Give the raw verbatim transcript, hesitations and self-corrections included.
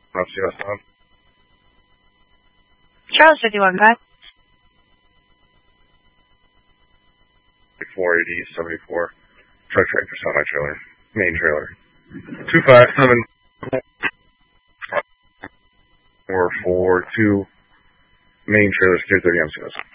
Up to us on. Charles fifty-one, go ahead. four eighty, seventy-four. Truck tractor, semi trailer. Main trailer. two five seven four four two. Main trailer, Skid thirty, I'm